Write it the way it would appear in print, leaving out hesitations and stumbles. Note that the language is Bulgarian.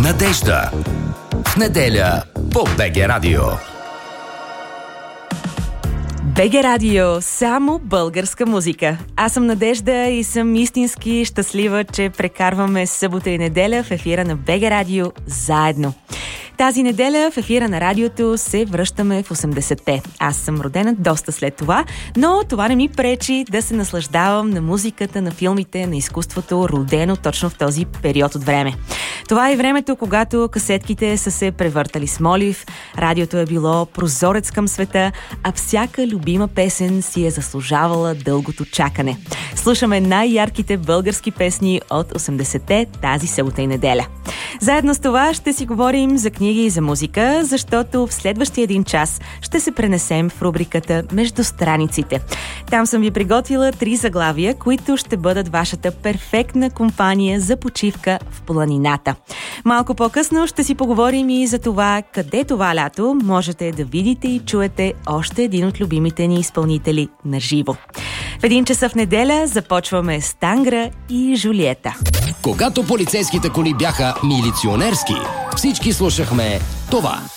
Надежда. В неделя по БГ Радио. БГ Радио, само българска музика. Аз съм Надежда и съм истински щастлива, че прекарваме събота и неделя в ефира на БГ Радио заедно. Тази неделя в ефира на радиото се връщаме в 80-те. Аз съм родена доста след това, но това не ми пречи да се наслаждавам на музиката, на филмите, на изкуството, родено точно в този период от време. Това е времето, когато касетките са се превъртали с молив, радиото е било прозорец към света, а всяка любима песен си е заслужавала дългото чакане. Слушаме най-ярките български песни от 80-те тази събота и неделя. Заедно с това ще си говорим за книги и за музика, защото в следващия един час ще се пренесем в рубриката Между страниците. Там съм ви приготвила 3 заглавия, които ще бъдат вашата перфектна компания за почивка в планината. Малко по-късно ще си поговорим и за това, къде това лято можете да видите и чуете още един от любимите ни изпълнители на живо. В 1 часа в неделя започваме с Тангра и Жулиета. Когато полицейските коли бяха милиционерски, всички слушахме това.